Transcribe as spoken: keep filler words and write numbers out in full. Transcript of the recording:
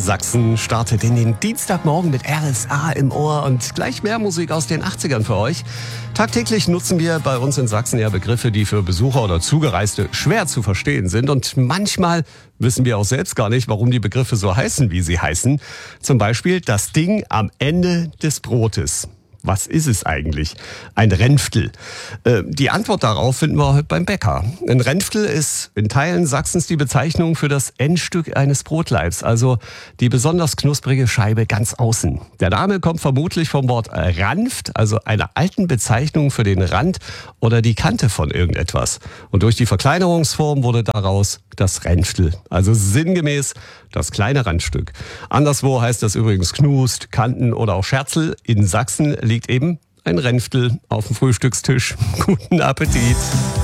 Sachsen startet in den Dienstagmorgen mit R S A im Ohr und gleich mehr Musik aus den achtzigern für euch. Tagtäglich nutzen wir bei uns in Sachsen ja Begriffe, die für Besucher oder Zugereiste schwer zu verstehen sind. Und manchmal wissen wir auch selbst gar nicht, warum die Begriffe so heißen, wie sie heißen. Zum Beispiel das Ding am Ende des Brotes. Was ist es eigentlich? Ein Renftel. Äh, die Antwort darauf finden wir heute beim Bäcker. Ein Renftel ist in Teilen Sachsens die Bezeichnung für das Endstück eines Brotleibs, also die besonders knusprige Scheibe ganz außen. Der Name kommt vermutlich vom Wort Ranft, also einer alten Bezeichnung für den Rand oder die Kante von irgendetwas. Und durch die Verkleinerungsform wurde daraus das Renftel, also sinngemäß das kleine Randstück. Anderswo heißt das übrigens Knust, Kanten oder auch Scherzel. In Sachsen liegt eben ein Renftel auf dem Frühstückstisch. Guten Appetit!